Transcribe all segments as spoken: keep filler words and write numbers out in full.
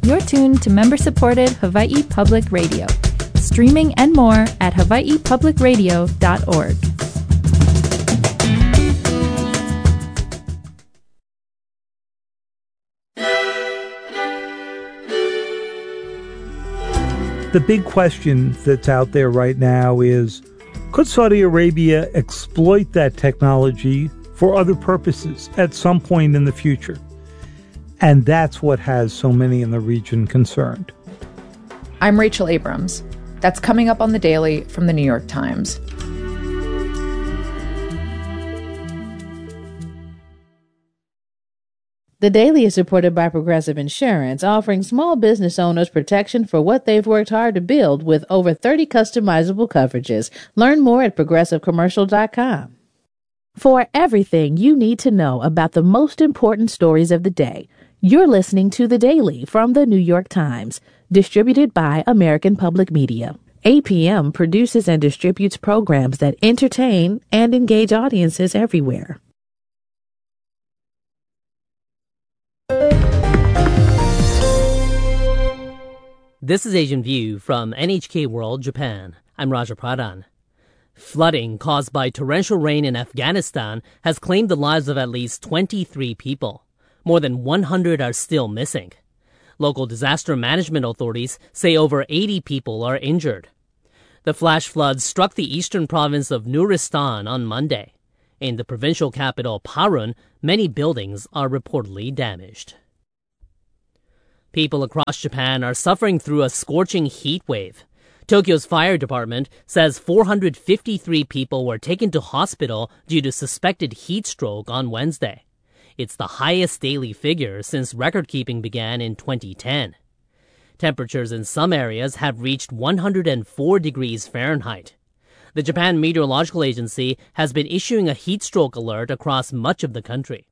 You're tuned to member-supported Hawaii Public Radio. Streaming and more at hawaii public radio dot org. The big question that's out there right now is, could Saudi Arabia exploit that technology for other purposes at some point in the future? And that's what has so many in the region concerned. I'm Rachel Abrams. That's coming up on The Daily from The New York Times. The Daily is supported by Progressive Insurance, offering small business owners protection for what they've worked hard to build with over thirty customizable coverages. Learn more at progressive commercial dot com. For everything you need to know about the most important stories of the day, you're listening to The Daily from The New York Times, distributed by American Public Media. A P M produces and distributes programs that entertain and engage audiences everywhere. This is Asian View from N H K World Japan. I'm Raja Pradhan. Flooding caused by torrential rain in Afghanistan has claimed the lives of at least twenty-three people. More than one hundred are still missing. Local disaster management authorities say over eighty people are injured. The flash floods struck the eastern province of Nuristan on Monday. In the provincial capital Parun, many buildings are reportedly damaged. People across Japan are suffering through a scorching heat wave. Tokyo's fire department says four hundred fifty-three people were taken to hospital due to suspected heat stroke on Wednesday. It's the highest daily figure since record-keeping began in twenty ten. Temperatures in some areas have reached one hundred four degrees Fahrenheit. The Japan Meteorological Agency has been issuing a heat stroke alert across much of the country.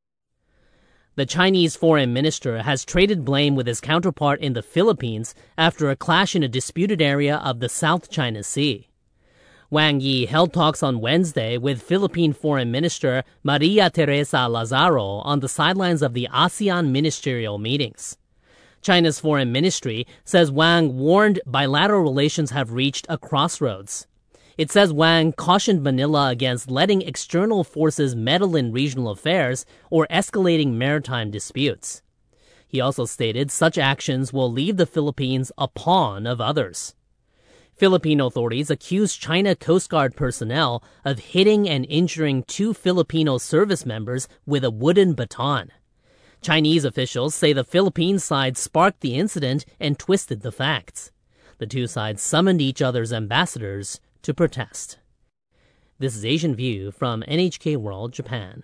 The Chinese foreign minister has traded blame with his counterpart in the Philippines after a clash in a disputed area of the South China Sea. Wang Yi held talks on Wednesday with Philippine Foreign Minister Maria Teresa Lazaro on the sidelines of the ASEAN ministerial meetings. China's foreign ministry says Wang warned bilateral relations have reached a crossroads. It says Wang cautioned Manila against letting external forces meddle in regional affairs or escalating maritime disputes. He also stated such actions will leave the Philippines a pawn of others. Philippine authorities accused China Coast Guard personnel of hitting and injuring two Filipino service members with a wooden baton. Chinese officials say the Philippine side sparked the incident and twisted the facts. The two sides summoned each other's ambassadors to protest. This is Asian View from N H K World Japan.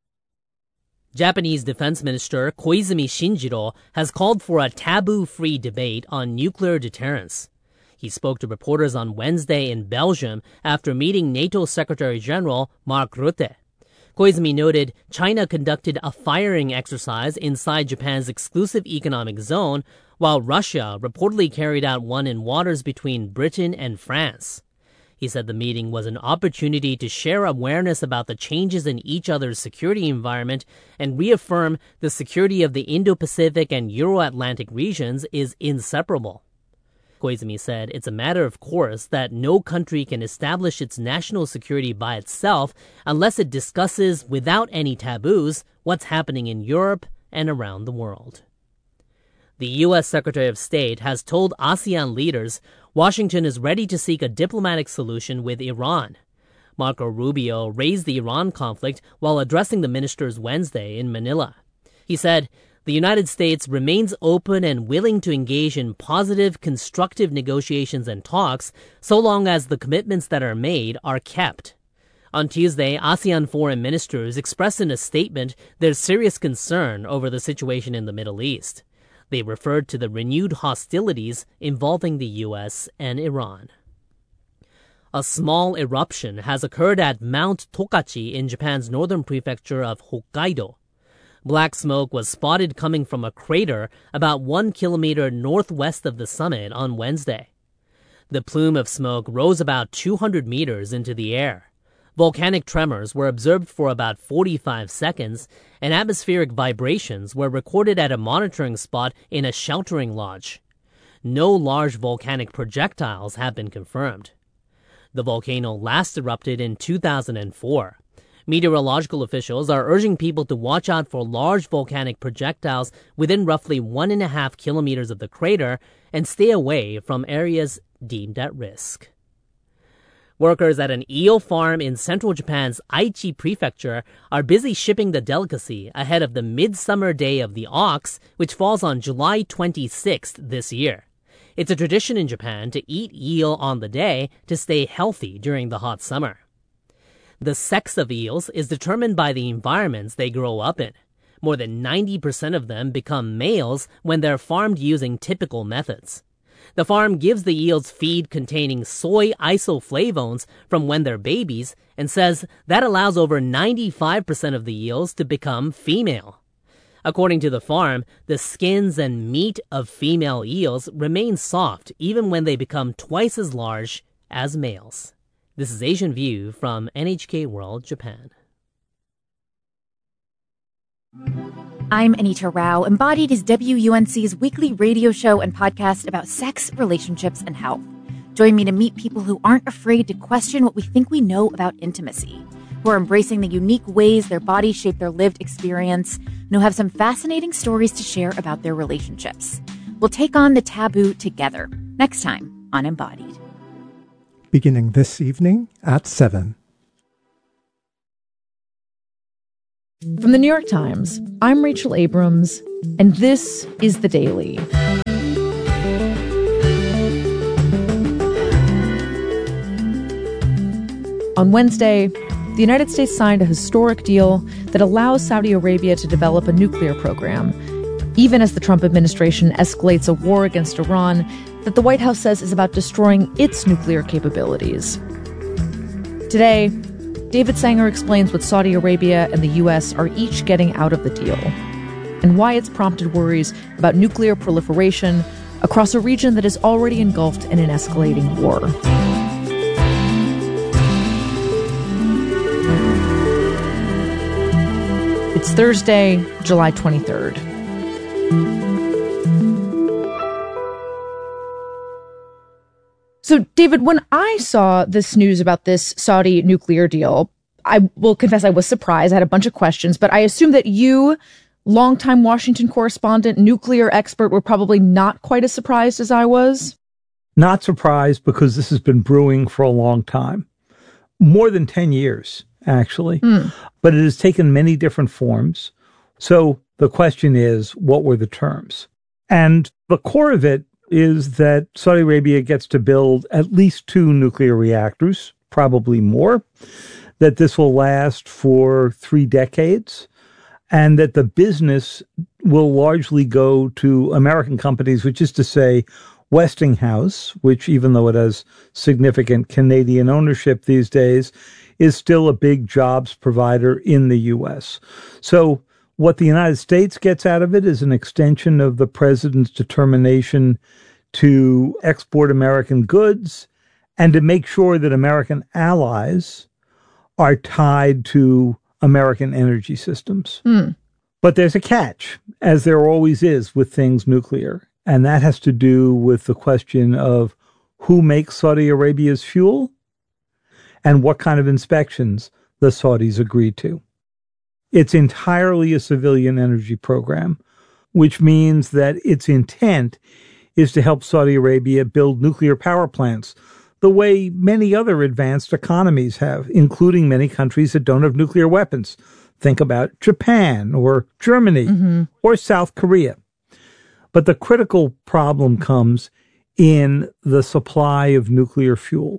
Japanese Defense Minister Koizumi Shinjiro has called for a taboo-free debate on nuclear deterrence. He spoke to reporters on Wednesday in Belgium after meeting NATO Secretary General Mark Rutte. Koizumi noted China conducted a firing exercise inside Japan's exclusive economic zone, while Russia reportedly carried out one in waters between Britain and France. He said the meeting was an opportunity to share awareness about the changes in each other's security environment and reaffirm the security of the Indo-Pacific and Euro-Atlantic regions is inseparable. Koizumi said it's a matter of course that no country can establish its national security by itself unless it discusses, without any taboos, what's happening in Europe and around the world. The U S Secretary of State has told ASEAN leaders Washington is ready to seek a diplomatic solution with Iran. Marco Rubio raised the Iran conflict while addressing the ministers Wednesday in Manila. He said, "The United States remains open and willing to engage in positive, constructive negotiations and talks so long as the commitments that are made are kept." On Tuesday, ASEAN foreign ministers expressed in a statement their serious concern over the situation in the Middle East. They referred to the renewed hostilities involving the U S and Iran. A small eruption has occurred at Mount Tokachi in Japan's northern prefecture of Hokkaido. Black smoke was spotted coming from a crater about one kilometer northwest of the summit on Wednesday. The plume of smoke rose about two hundred meters into the air. Volcanic tremors were observed for about forty-five seconds, and atmospheric vibrations were recorded at a monitoring spot in a sheltering lodge. No large volcanic projectiles have been confirmed. The volcano last erupted in two thousand four. Meteorological officials are urging people to watch out for large volcanic projectiles within roughly one and a half kilometers of the crater and stay away from areas deemed at risk. Workers at an eel farm in central Japan's Aichi Prefecture are busy shipping the delicacy ahead of the Midsummer Day of the Ox, which falls on July twenty-sixth this year. It's a tradition in Japan to eat eel on the day to stay healthy during the hot summer. The sex of eels is determined by the environments they grow up in. More than ninety percent of them become males when they're farmed using typical methods. The farm gives the eels feed containing soy isoflavones from when they're babies and says that allows over ninety-five percent of the eels to become female. According to the farm, the skins and meat of female eels remain soft even when they become twice as large as males. This is Asian View from N H K World Japan. I'm Anita Rao. Embodied is W U N C's weekly radio show and podcast about sex, relationships, and health. Join me to meet people who aren't afraid to question what we think we know about intimacy, who are embracing the unique ways their bodies shape their lived experience, and who have some fascinating stories to share about their relationships. We'll take on the taboo together, next time on Embodied. Beginning this evening at seven. From the New York Times, I'm Rachel Abrams, and this is The Daily. On Wednesday, the United States signed a historic deal that allows Saudi Arabia to develop a nuclear program, even as the Trump administration escalates a war against Iran that the White House says is about destroying its nuclear capabilities. Today, David Sanger explains what Saudi Arabia and the U S are each getting out of the deal, and why it's prompted worries about nuclear proliferation across a region that is already engulfed in an escalating war. It's Thursday, July twenty-third. So, David, when I saw this news about this Saudi nuclear deal, I will confess I was surprised. I had a bunch of questions, but I assume that you, longtime Washington correspondent, nuclear expert, were probably not quite as surprised as I was. Not surprised, because this has been brewing for a long time. More than ten years, actually. Mm. But it has taken many different forms. So the question is, what were the terms? And the core of it is that Saudi Arabia gets to build at least two nuclear reactors, probably more, that this will last for three decades, and that the business will largely go to American companies, which is to say Westinghouse, which, even though it has significant Canadian ownership these days, is still a big jobs provider in the U S. So what the United States gets out of it is an extension of the president's determination to export American goods and to make sure that American allies are tied to American energy systems. Mm. But there's a catch, as there always is with things nuclear, and that has to do with the question of who makes Saudi Arabia's fuel and what kind of inspections the Saudis agree to. It's entirely a civilian energy program, which means that its intent is to help Saudi Arabia build nuclear power plants the way many other advanced economies have, including many countries that don't have nuclear weapons. Think about Japan or Germany mm-hmm. or South Korea. But the critical problem comes in the supply of nuclear fuel.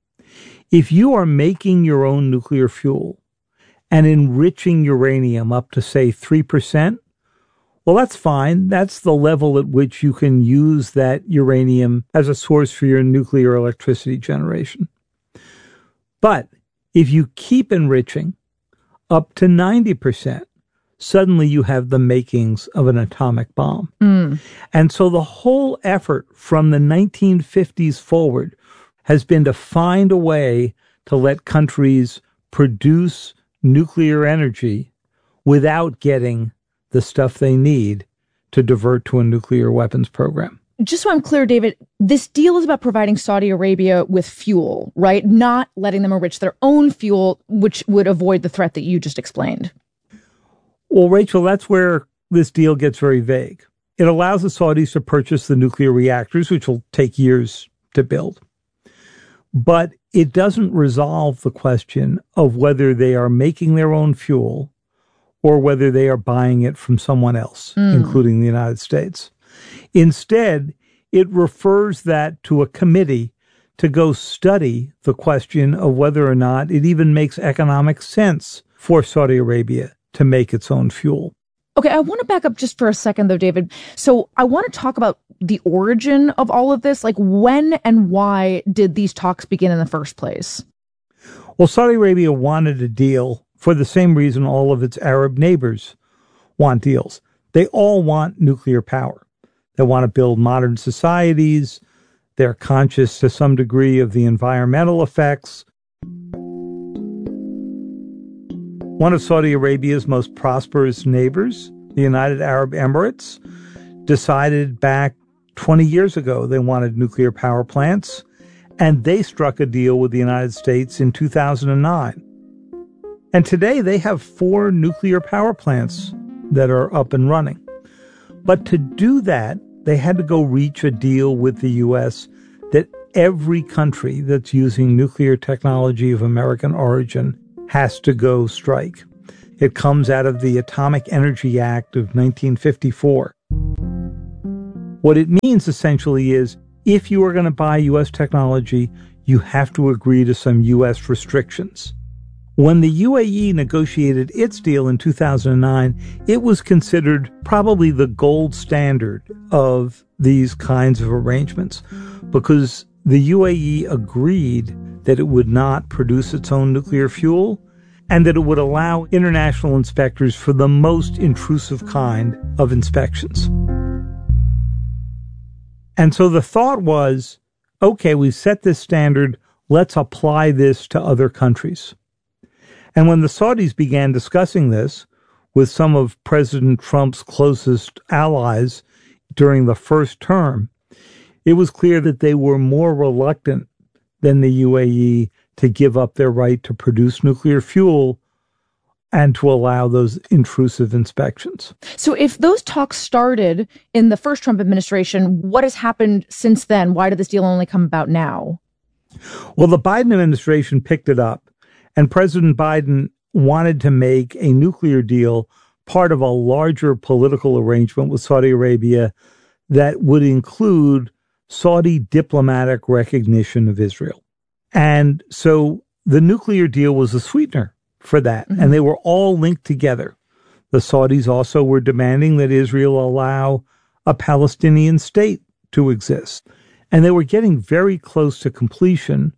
If you are making your own nuclear fuel and enriching uranium up to, say, three percent, well, that's fine. That's the level at which you can use that uranium as a source for your nuclear electricity generation. But if you keep enriching up to ninety percent, suddenly you have the makings of an atomic bomb. Mm. And so the whole effort from the nineteen fifties forward has been to find a way to let countries produce nuclear energy without getting the stuff they need to divert to a nuclear weapons program. Just so I'm clear, David, this deal is about providing Saudi Arabia with fuel, right? Not letting them enrich their own fuel, which would avoid the threat that you just explained. Well, Rachel, that's where this deal gets very vague. It allows the Saudis to purchase the nuclear reactors, which will take years to build. But it doesn't resolve the question of whether they are making their own fuel or whether they are buying it from someone else, mm. including the United States. Instead, it refers that to a committee to go study the question of whether or not it even makes economic sense for Saudi Arabia to make its own fuel. Okay, I want to back up just for a second, though, David. So I want to talk about the origin of all of this. Like, when and why did these talks begin in the first place? Well, Saudi Arabia wanted a deal for the same reason all of its Arab neighbors want deals. They all want nuclear power. They want to build modern societies. They're conscious to some degree of the environmental effects. One of Saudi Arabia's most prosperous neighbors, the United Arab Emirates, decided back twenty years ago they wanted nuclear power plants, and they struck a deal with the United States in two thousand nine. And today they have four nuclear power plants that are up and running. But to do that, they had to go reach a deal with the U S that every country that's using nuclear technology of American origin has to go strike. It comes out of the Atomic Energy Act of nineteen fifty-four. What it means essentially is if you are going to buy U S technology, you have to agree to some U S restrictions. When the U A E negotiated its deal in two thousand nine, it was considered probably the gold standard of these kinds of arrangements because the U A E agreed that it would not produce its own nuclear fuel and that it would allow international inspectors for the most intrusive kind of inspections. And so the thought was, okay, we've set this standard, let's apply this to other countries. And when the Saudis began discussing this with some of President Trump's closest allies during the first term, it was clear that they were more reluctant than the U A E to give up their right to produce nuclear fuel and to allow those intrusive inspections. So if those talks started in the first Trump administration, what has happened since then? Why did this deal only come about now? Well, the Biden administration picked it up, and President Biden wanted to make a nuclear deal part of a larger political arrangement with Saudi Arabia that would include Saudi diplomatic recognition of Israel. And so the nuclear deal was a sweetener for that, mm-hmm. and they were all linked together. The Saudis also were demanding that Israel allow a Palestinian state to exist. And they were getting very close to completion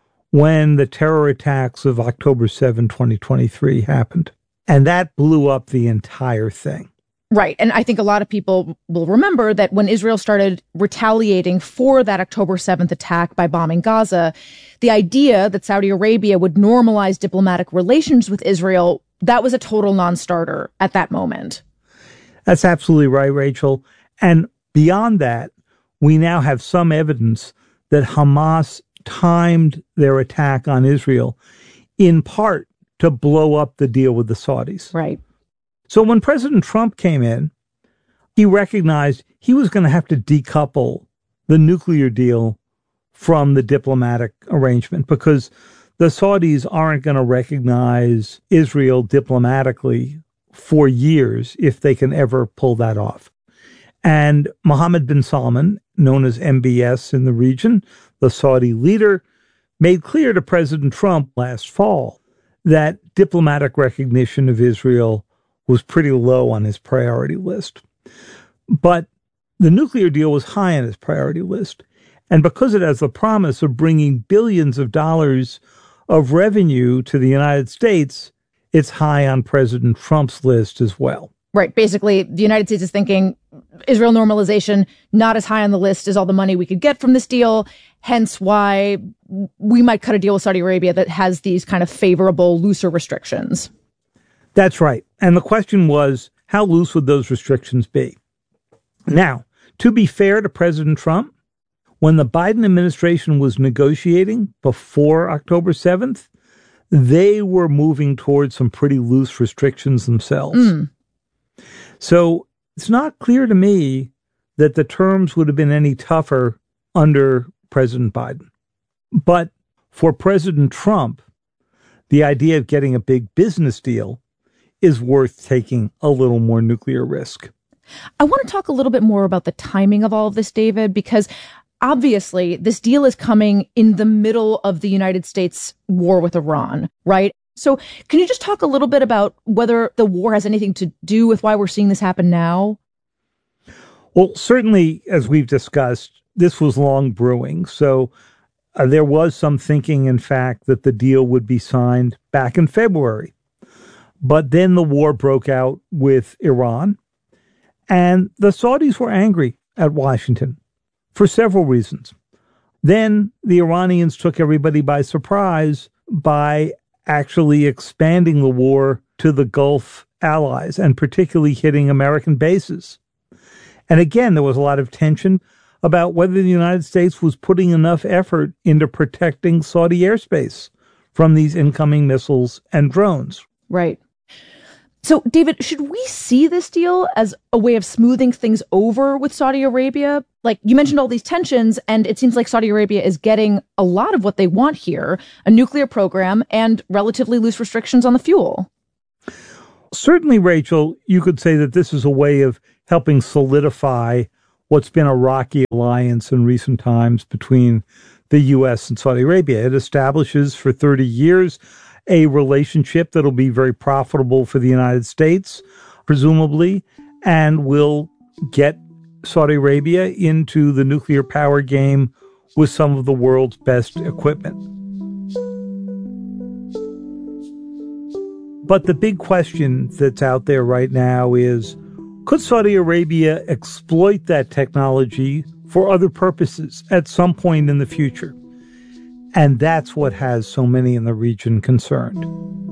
when the terror attacks of October seventh, twenty twenty-three happened. And that blew up the entire thing. Right. And I think a lot of people will remember that when Israel started retaliating for that October seventh attack by bombing Gaza, the idea that Saudi Arabia would normalize diplomatic relations with Israel, that was a total non-starter at that moment. That's absolutely right, Rachel. And beyond that, we now have some evidence that Hamas timed their attack on Israel in part to blow up the deal with the Saudis. Right. So when President Trump came in, he recognized he was going to have to decouple the nuclear deal from the diplomatic arrangement because the Saudis aren't going to recognize Israel diplomatically for years if they can ever pull that off. And Mohammed bin Salman, known as M B S in the region, the Saudi leader, made clear to President Trump last fall that diplomatic recognition of Israel was pretty low on his priority list. But the nuclear deal was high on his priority list. And because it has the promise of bringing billions of dollars of revenue to the United States, it's high on President Trump's list as well. Right. Basically, the United States is thinking Israel normalization, not as high on the list as all the money we could get from this deal. hence why we might cut a deal with Saudi Arabia that has these kind of favorable, looser restrictions. That's right. And the question was, how loose would those restrictions be? Now, to be fair to President Trump, when the Biden administration was negotiating before October seventh, they were moving towards some pretty loose restrictions themselves. Mm. So it's not clear to me that the terms would have been any tougher under President Biden. But for President Trump, the idea of getting a big business deal is worth taking a little more nuclear risk. I want to talk a little bit more about the timing of all of this, David, because obviously this deal is coming in the middle of the United States war with Iran, right? So can you just talk a little bit about whether the war has anything to do with why we're seeing this happen now? Well, certainly, as we've discussed, this was long brewing. So uh, there was some thinking, in fact, that the deal would be signed back in February. But then the war broke out with Iran, and the Saudis were angry at Washington for several reasons. Then the Iranians took everybody by surprise by actually expanding the war to the Gulf allies and particularly hitting American bases. And again, there was a lot of tension about whether the United States was putting enough effort into protecting Saudi airspace from these incoming missiles and drones. Right. So, David, should we see this deal as a way of smoothing things over with Saudi Arabia? Like, you mentioned all these tensions, and it seems like Saudi Arabia is getting a lot of what they want here, a nuclear program and relatively loose restrictions on the fuel. Certainly, Rachel, you could say that this is a way of helping solidify what's been a rocky alliance in recent times between the U S and Saudi Arabia. It establishes for thirty years a relationship that'll be very profitable for the United States, presumably, and will get Saudi Arabia into the nuclear power game with some of the world's best equipment. But the big question that's out there right now is, could Saudi Arabia exploit that technology for other purposes at some point in the future? And that's what has so many in the region concerned.